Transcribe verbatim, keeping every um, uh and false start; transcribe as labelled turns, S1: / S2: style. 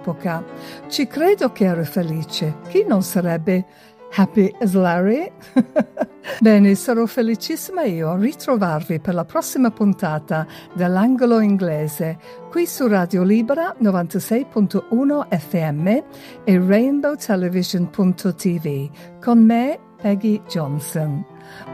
S1: all'epoca. Ci credo che ero felice. Chi non sarebbe happy as Larry? Bene, sarò felicissima io a ritrovarvi per la prossima puntata dell'Angolo Inglese, qui su Radio Libera novantasei punto uno F M e rainbow television punto t v, con me, Peggy Johnson.